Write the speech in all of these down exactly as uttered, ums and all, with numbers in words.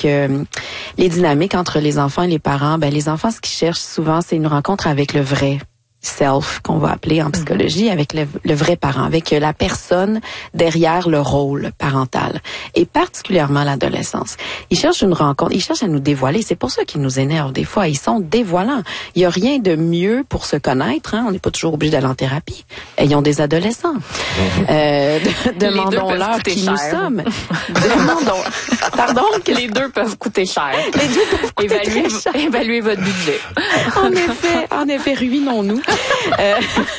que les dynamiques entre les enfants et les parents, ben les enfants, ce qu'ils cherchent souvent, c'est une rencontre avec le vrai self, qu'on va appeler en psychologie, avec le, le vrai parent, avec la personne derrière le rôle parental, et particulièrement l'adolescence. Ils cherchent une rencontre, ils cherchent à nous dévoiler. C'est pour ça qu'ils nous énervent des fois. Ils sont dévoilants. Il n'y a rien de mieux pour se connaître. Hein? On n'est pas toujours obligé d'aller en thérapie. Ayons des adolescents. euh, de, demandons-leur qui cher. Nous sommes. Demandons. Pardon? Que les deux peuvent coûter cher. Les deux peuvent coûter évaluez, cher. Évaluez votre budget. En effet, en effet, ruinons-nous. Euh,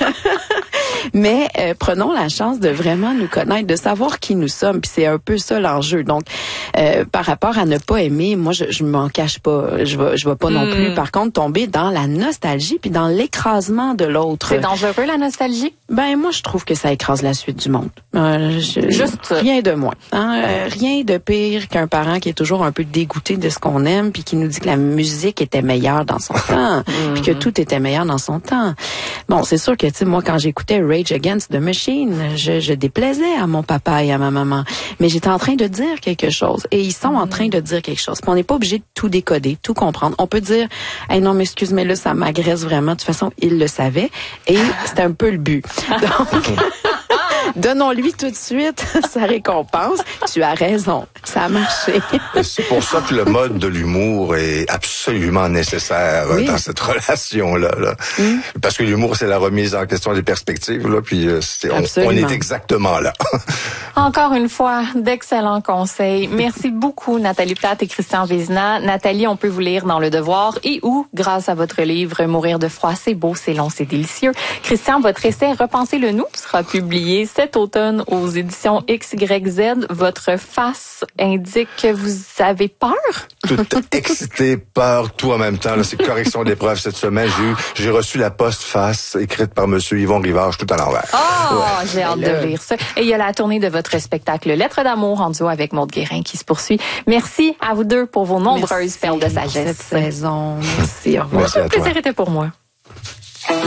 mais euh, prenons la chance de vraiment nous connaître, de savoir qui nous sommes, puis c'est un peu ça l'enjeu. Donc, euh, par rapport à ne pas aimer, moi, je, je m'en cache pas, je vais, je vais pas mm. non plus, par contre, tomber dans la nostalgie puis dans l'écrasement de l'autre. C'est dangereux, la nostalgie? Ben, moi, je trouve que ça écrase la suite du monde. Euh, je, Juste rien de moins. Hein? Euh, rien de pire qu'un parent qui est toujours un peu dégoûté de ce qu'on aime puis qui nous dit que la musique était meilleure dans son temps, mm-hmm. puis que tout était meilleur dans son temps. Bon, c'est sûr que, tu sais, moi, quand j'écoutais Rage Against the Machine, je, je déplaisais à mon papa et à ma maman. Mais j'étais en train de dire quelque chose. Et ils sont mmh. en train de dire quelque chose. Puis on n'est pas obligé de tout décoder, tout comprendre. On peut dire, hey, non, mais excuse, mais là, ça m'agresse vraiment. De toute façon, il le savait. Et c'était un peu le but. Donc, donnons-lui tout de suite sa récompense. Tu as raison. Ça a marché. C'est pour ça que le mode de l'humour est absolument nécessaire oui. dans cette relation-là. Là. Mm. Parce que l'humour, c'est la remise en question des perspectives. Là, puis c'est, on, on est exactement là. Encore une fois, d'excellents conseils. Merci beaucoup, Nathalie Plate et Christian Vézina. Nathalie, on peut vous lire dans Le Devoir et ou, grâce à votre livre « Mourir de froid, c'est beau, c'est long, c'est délicieux ». Christian, votre essai « Repensez-le nous » sera publié cet automne aux éditions X Y Z. Votre face indique que vous avez peur? Tout excité, peur, tout en même temps. Là, c'est correction d'épreuve cette semaine. J'ai eu, j'ai reçu la postface écrite par Monsieur Yvon Rivard, tout à l'envers. Oh, ouais. J'ai hâte de lire ça. Et il y a la tournée de votre spectacle Lettres d'amour en duo avec Maude Guérin qui se poursuit. Merci à vous deux pour vos nombreuses perles de sagesse. Cette saison. Merci. Au revoir. Le plaisir était pour moi.